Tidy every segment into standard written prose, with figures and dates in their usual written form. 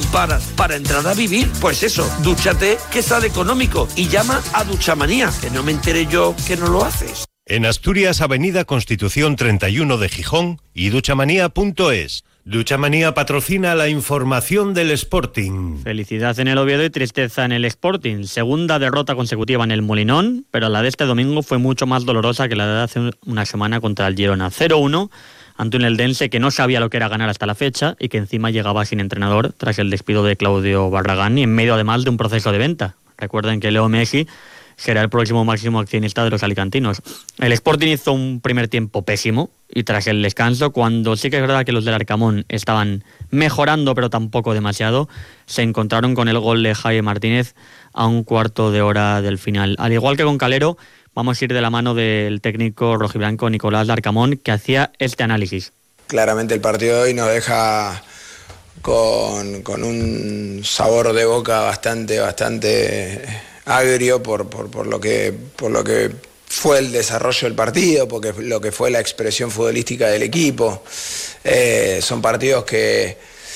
para entrar a vivir. Pues eso, dúchate, que sale económico, y llama a Duchamanía, que no me enteré yo que no lo haces. En Asturias, Avenida Constitución 31 de Gijón y duchamanía.es. Duchamanía patrocina la información del Sporting. Felicidad en el Oviedo y tristeza en el Sporting. Segunda derrota consecutiva en el Molinón, pero la de este domingo fue mucho más dolorosa que la de hace una semana contra el Girona. 0-1 ante un eldense que no sabía lo que era ganar hasta la fecha y que encima llegaba sin entrenador tras el despido de Claudio Barragán y en medio además de un proceso de venta. Recuerden que Leo Messi será el próximo máximo accionista de los alicantinos. El Sporting hizo un primer tiempo pésimo y tras el descanso, cuando sí que es verdad que los del Arcamón estaban mejorando pero tampoco demasiado, se encontraron con el gol de Jaime Martínez a un cuarto de hora del final. Al igual que con Calero, vamos a ir de la mano del técnico rojiblanco Nicolás Larcamón, que hacía este análisis. Claramente el partido de hoy nos deja con un sabor de boca bastante agrio por lo que fue el desarrollo del partido, porque lo que fue la expresión futbolística del equipo. Son partidos que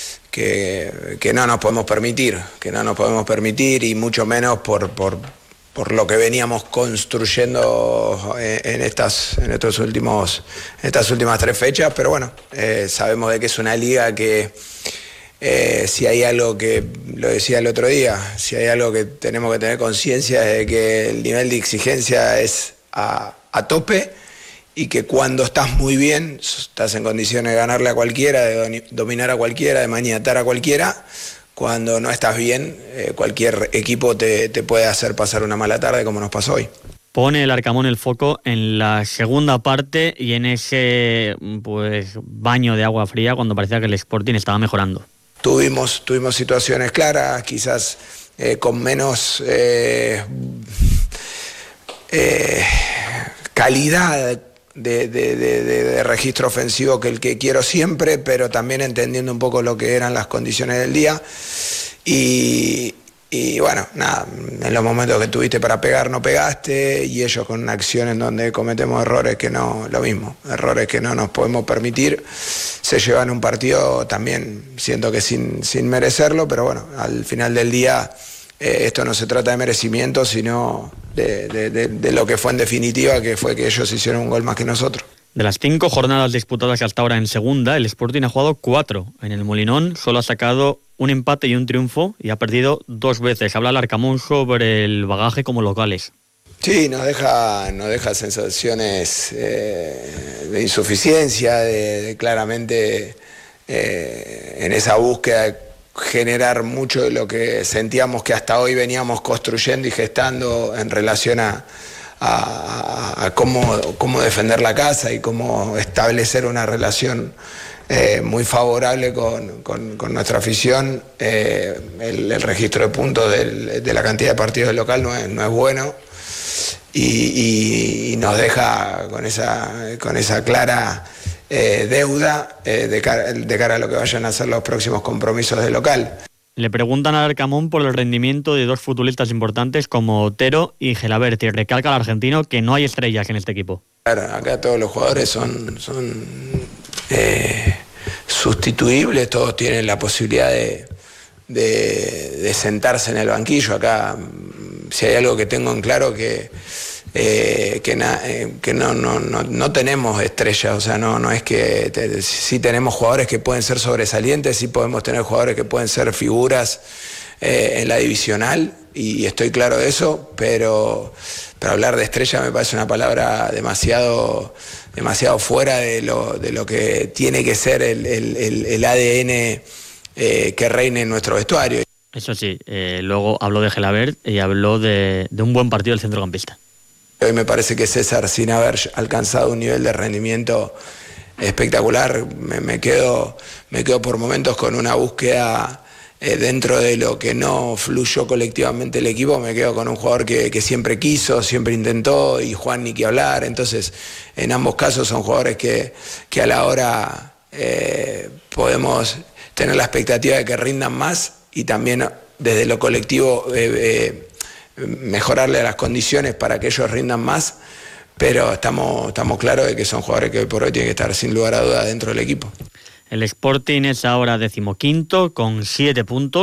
no nos podemos permitir, y mucho menos por lo que veníamos construyendo en estas últimas 3 fechas, pero bueno, sabemos de que es una liga que si hay algo que, lo decía el otro día, si hay algo que tenemos que tener conciencia es de que el nivel de exigencia es a tope, y que cuando estás muy bien, estás en condiciones de ganarle a cualquiera, de dominar a cualquiera, de maniatar a cualquiera. Cuando no estás bien, cualquier equipo te puede hacer pasar una mala tarde, como nos pasó hoy. Pone el Arcamón el foco en la segunda parte y en ese baño de agua fría cuando parecía que el Sporting estaba mejorando. Tuvimos situaciones claras, quizás con menos calidad de registro ofensivo que el que quiero siempre, pero también entendiendo un poco lo que eran las condiciones del día. Y bueno, nada, en los momentos que tuviste para pegar no pegaste, y ellos con una acción en donde cometemos errores que no nos podemos permitir, se llevan un partido también, siento que sin merecerlo, pero bueno, al final del día esto no se trata de merecimiento, sino de lo que fue en definitiva, que fue que ellos hicieron un gol más que nosotros. De las 5 jornadas disputadas hasta ahora en segunda, el Sporting ha jugado 4. En el Molinón solo ha sacado un empate y un triunfo y ha perdido 2 veces. Habla el Arcamón sobre el bagaje como locales. Sí, nos deja sensaciones de insuficiencia, de claramente en esa búsqueda de generar mucho de lo que sentíamos que hasta hoy veníamos construyendo y gestando en relación a cómo defender la casa y cómo establecer una relación muy favorable con nuestra afición. El registro de puntos de la cantidad de partidos del local no es bueno, y nos deja con esa clara deuda de cara a lo que vayan a ser los próximos compromisos del local. Le preguntan al Arcamón por el rendimiento de 2 futbolistas importantes como Otero y Gelabert, y recalca al argentino que no hay estrellas en este equipo. Claro, acá todos los jugadores son sustituibles, todos tienen la posibilidad de sentarse en el banquillo. Acá, si hay algo que tengo en claro, que no tenemos estrellas, o sea, no es que sí tenemos jugadores que pueden ser sobresalientes, sí podemos tener jugadores que pueden ser figuras en la divisional, y estoy claro de eso, pero hablar de estrella me parece una palabra demasiado fuera de lo que tiene que ser el ADN que reine en nuestro vestuario. Eso sí, luego habló de Gelabert y habló de un buen partido del centrocampista. Hoy me parece que César, sin haber alcanzado un nivel de rendimiento espectacular, me quedo por momentos con una búsqueda dentro de lo que no fluyó colectivamente el equipo. Me quedo con un jugador que siempre quiso, siempre intentó, y Juan ni que hablar. Entonces, en ambos casos son jugadores que a la hora podemos tener la expectativa de que rindan más, y también desde lo colectivo mejorarle las condiciones para que ellos rindan más, pero estamos claros de que son jugadores que hoy por hoy tienen que estar sin lugar a duda dentro del equipo. El Sporting es ahora 15º con 7 puntos.